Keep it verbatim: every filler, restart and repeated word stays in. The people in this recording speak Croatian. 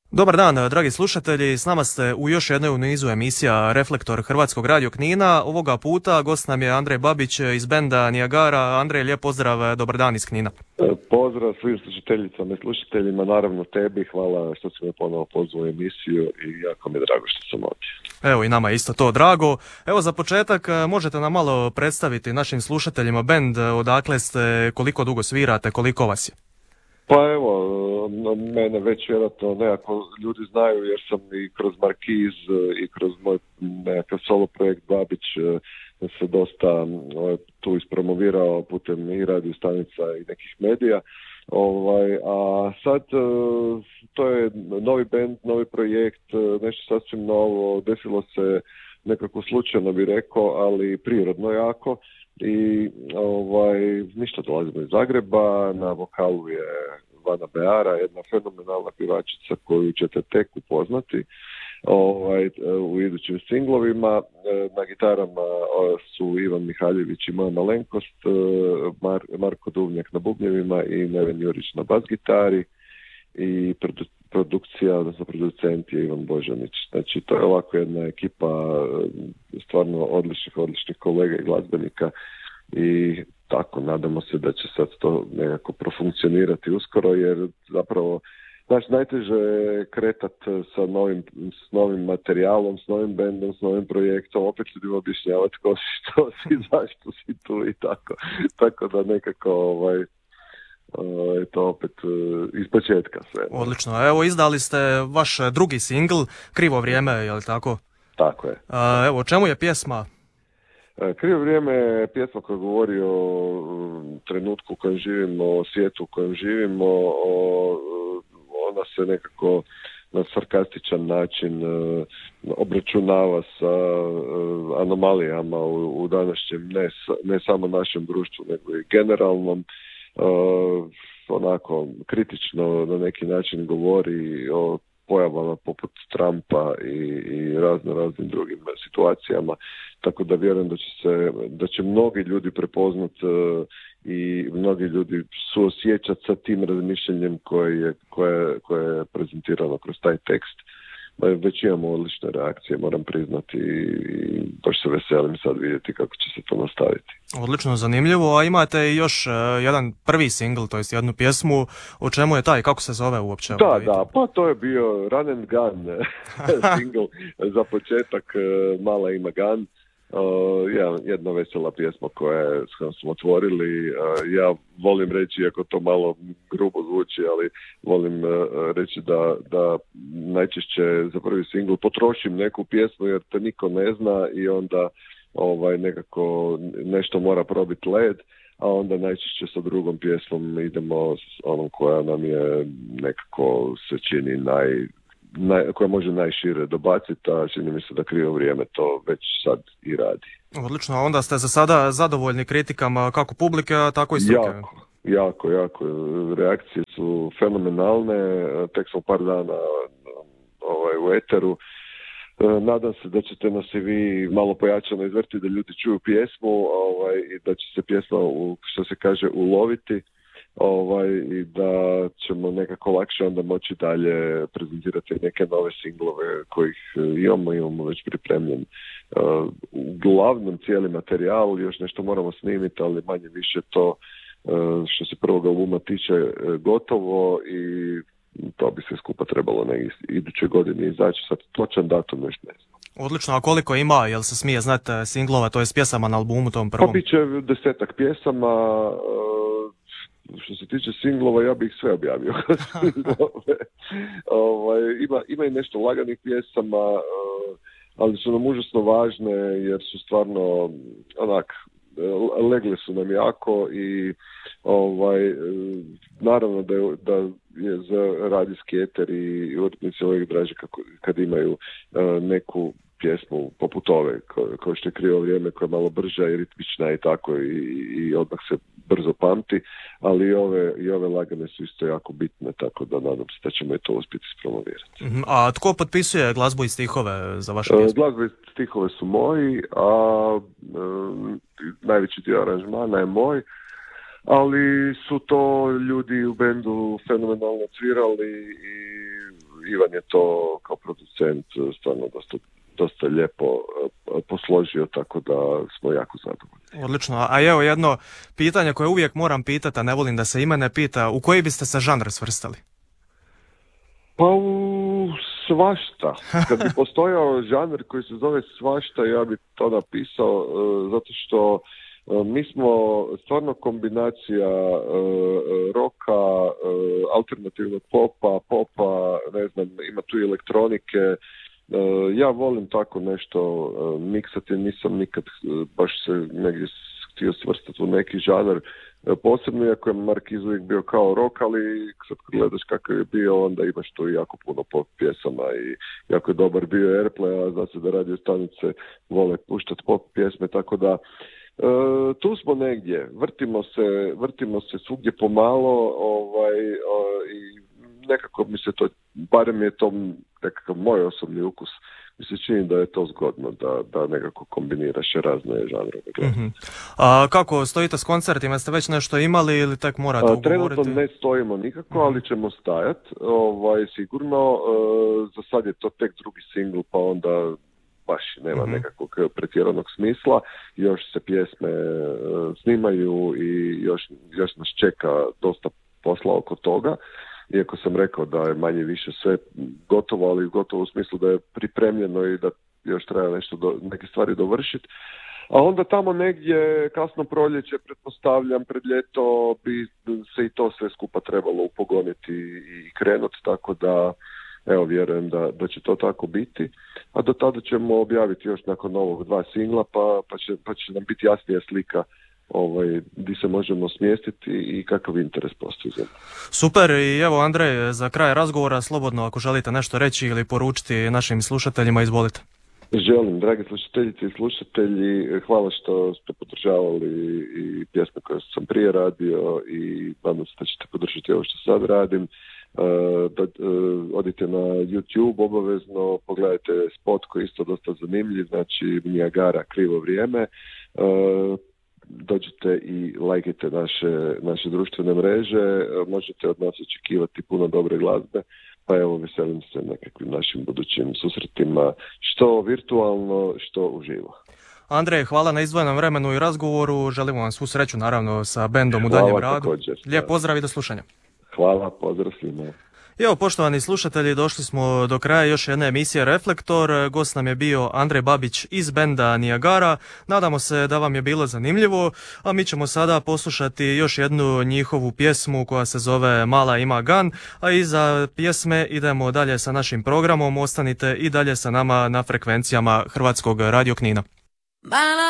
Dobar dan, dragi slušatelji, s nama ste u još jednoj u nizu emisija Reflektor Hrvatskog radio Knina. Ovoga puta gost nam je Andrej Babić iz benda Niagara. Andrej, lijep pozdrav, dobar dan iz Knina. Pozdrav svim slušateljicama i slušateljima, naravno tebi, hvala što si me ponovo pozvao u emisiju i jako mi je drago što sam ovdje. Evo i nama isto to drago. Evo za početak možete nam malo predstaviti našim slušateljima bend, odakle ste, koliko dugo svirate, koliko vas je? Pa evo, mene već vjerojatno nekako ljudi znaju jer sam i kroz Markiz i kroz moj nekakav solo projekt Babić se dosta tu ispromovirao putem i radio stanica i nekih medija. Ovaj, a sad to je novi band, novi projekt, nešto sasvim novo, desilo se nekako slučajno bi rekao, ali prirodno jako. I ovaj, ništa, dolazimo iz Zagreba, na vokalu je Vana Beara, jedna fenomenalna pjevačica koju ćete tek upoznati ovaj, u idućim singlovima. Na gitarama su Ivan Mihaljević i moja malenkost, Mar- Marko Duvnjak na bubnjevima i Neven Jurić na bas gitari i produ- produkcija, odnosno producent je Ivan Božanić. Znači to je ovako jedna ekipa stvarno odličnih, odličnih kolega i glazbenika i tako, nadamo se da će sad to nekako profunkcionirati uskoro, jer zapravo znaš, najteže je kretat sa novim, s novim materijalom, s novim bendom, s novim projektom, opet ljudima objašnjavati ko si, što si, zašto si tu i tako. Tako da nekako ovaj, je to opet iz početka sve. Odlično, evo izdali ste vaš drugi singl, Krivo vrijeme, je li tako? Tako je. A, evo, čemu je pjesma? Krivo vrijeme je pjesma koja govori o trenutku u kojem živimo, o svijetu u kojem živimo, o, ona se nekako na sarkastičan način obračunava sa anomalijama u, u današnjem, ne, ne samo našem društvu, nego i generalnom, onako kritično na neki način govori o pojavama poput Trumpa i, i razno raznim drugim situacijama, tako da vjerujem da će se, da će mnogi ljudi prepoznat uh, i mnogi ljudi suosjećati sa tim razmišljanjem koje je, koje, koje je prezentirano kroz taj tekst. Već imamo odlične reakcije, moram priznati, i baš se veselim sad vidjeti kako će se to nastaviti. Odlično, zanimljivo, a imate još uh, jedan prvi singl, to jest jednu pjesmu, o čemu je taj, kako se zove uopće? Da, ovaj, da, pa to je bio Run and Gun singl za početak, Mala ima gun. Uh, ja, jedna vesela pjesma koja je, s kojom smo otvorili. Uh, ja volim reći, iako to malo grubo zvuči, ali volim uh, reći da, da najčešće za prvi singl potrošim neku pjesmu jer te niko ne zna i onda ovaj, nekako nešto mora probiti led, a onda najčešće sa drugom pjesmom idemo s onom koja nam je nekako se čini naj... Naj, koja može najšire dobaciti, a čini mi se da Krivo vrijeme to već sad i radi. Odlično, a onda ste za sada zadovoljni kritikama kako publike, tako i struke? Jako, jako, jako. Reakcije su fenomenalne, tek smo par dana ovaj, u eteru. Nadam se da ćete nas i vi malo pojačano izvrti da ljudi čuju pjesmu ovaj, i da će se pjesma, u, što se kaže, uloviti. Ovaj, i da ćemo nekako lakše onda moći dalje prezentirati neke nove singlove kojih imamo, imamo već pripremljen. Uh, uglavnom cijeli materijal, još nešto moramo snimiti, ali manje više to uh, što se prvog albuma tiče uh, gotovo i to bi se skupa trebalo negdje iduće godine izaći, sad točan datum još ne znam. Odlično, a koliko ima, jel se smije znati singlova, to je pjesama na albumu tom prvom? Pa bit će desetak pjesama. Uh, Što se tiče singlova, ja bih sve objavio. ovaj, ima, ima i nešto laganih pjesama, uh, ali su nam užasno važne jer su stvarno onak, legle su nam jako i ovaj, naravno da je, da je za radijski eter i urednici uvijek draže kako, kad imaju uh, neku pjesmu poput ove, ko, ko što je Krivo vrijeme, koja je malo brža i ritmična i tako i, i odmah se brzo pamti, ali i ove, i ove lagane su isto jako bitne, tako da nadam se da ćemo i to uspjeti ispromovirati. Mm-hmm. A tko potpisuje glazbu i stihove za vaše pjesme? Glazbu i stihove su moji, a um, najveći dio aranžmana je moj, ali su to ljudi u bendu fenomenalno cvirali i Ivan je to kao producent stvarno dosta, dosta lijepo posložio, tako da smo jako zadovoljni. Odlično, a evo jedno pitanje koje uvijek moram pitati, a ne volim da se i mene pita, u koji biste se žanr svrstali? Pa u svašta. Kad bi postojao žanr koji se zove svašta, ja bi to napisao, zato što mi smo stvarno kombinacija roka, alternativnog popa, popa, ne znam, ima tu i elektronike. Ja volim tako nešto miksati, nisam nikad baš se negdje htio svrstati u neki žanr. Posebno, iako je Markiz uvijek bio kao rock, ali sad kad gledaš kakav je bio, onda imaš tu jako puno pop pjesama i jako je dobar bio Airplay, a zna se da radio stanice vole puštati pop pjesme, tako da e, tu smo negdje, vrtimo se, vrtimo se svugdje pomalo, ovaj, o, i nekako mi se to, barem je to nekakav moj osobni ukus, mi se čini da je to zgodno, da, da nekako kombiniraš razne žanrove. Mm-hmm. A kako stojite s koncertima? Ste već nešto imali ili tek morate ugovoriti? Trenutno ne stojimo nikako, mm-hmm. ali ćemo stajati, ovaj, sigurno. E, za sad je to tek drugi singl, pa onda baš nema mm-hmm. nekakvog pretjeranog smisla. Još se pjesme e, snimaju i još, još nas čeka dosta posla oko toga. Iako sam rekao da je manje više sve gotovo, ali gotovo u smislu da je pripremljeno i da još treba nešto do, neke stvari dovršiti. A onda tamo negdje kasno proljeće, pretpostavljam, pred ljeto bi se i to sve skupa trebalo upogoniti i krenuti, tako da evo vjerujem da, da će to tako biti. A do tada ćemo objaviti još nakon ovog dva singla, pa, pa, će, pa će nam biti jasnija slika ovaj, di se možemo smjestiti i kakav interes postoji za. Super, i evo Andrej, za kraj razgovora slobodno ako želite nešto reći ili poručiti našim slušateljima, izvolite. Želim, dragi slušateljice i slušatelji, hvala što ste podržavali i pjesme koje sam prije radio i nadam se da ćete podržati ovo što sad radim. Da, odite na YouTube obavezno, pogledajte spot koji je isto dosta zanimljiv, znači Niagara, krivo vrijeme. Dođite i lajkajte naše, naše društvene mreže, možete od nas očekivati puno dobre glazbe, pa evo veselim se nekakvim našim budućim susretima, što virtualno, što uživo. Andrej, hvala na izdvojenom vremenu i razgovoru, želimo vam svu sreću naravno sa bendom u daljem radu. Također, Lijep pozdrav i do slušanja. Hvala, pozdrav svima. Evo, poštovani slušatelji, došli smo do kraja još jedne emisije Reflektor. Gost nam je bio Andrej Babić iz benda Niagara. Nadamo se da vam je bilo zanimljivo, a mi ćemo sada poslušati još jednu njihovu pjesmu koja se zove Mala ima gan, a iza pjesme idemo dalje sa našim programom. Ostanite i dalje sa nama na frekvencijama Hrvatskog radio Knina.